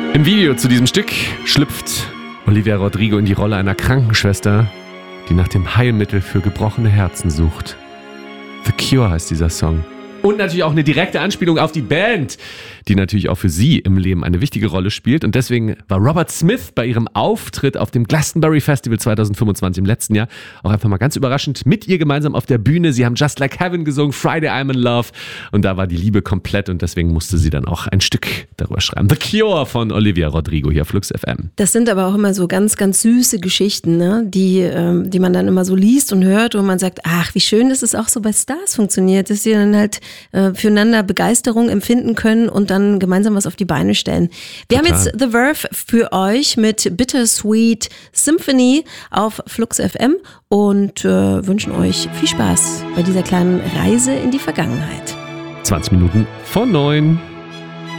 Im Video zu diesem Stück schlüpft Olivia Rodrigo in die Rolle einer Krankenschwester, die nach dem Heilmittel für gebrochene Herzen sucht. The Cure heißt dieser Song. Und natürlich auch eine direkte Anspielung auf die Band, die natürlich auch für sie im Leben eine wichtige Rolle spielt. Und deswegen war Robert Smith bei ihrem Auftritt auf dem Glastonbury Festival 2025 im letzten Jahr auch einfach mal ganz überraschend mit ihr gemeinsam auf der Bühne. Sie haben Just Like Heaven gesungen, Friday I'm in Love. Und da war die Liebe komplett und deswegen musste sie dann auch ein Stück darüber schreiben. The Cure von Olivia Rodrigo hier auf Flux FM. Das sind aber auch immer so ganz, ganz süße Geschichten, ne? Die man dann immer so liest und hört und man sagt, ach, wie schön, dass es auch so bei Stars funktioniert, dass sie dann halt füreinander Begeisterung empfinden können und dann gemeinsam was auf die Beine stellen. Wir haben jetzt The Verve für euch mit Bittersweet Symphony auf Flux FM und wünschen euch viel Spaß bei dieser kleinen Reise in die Vergangenheit. 20 Minuten vor 9.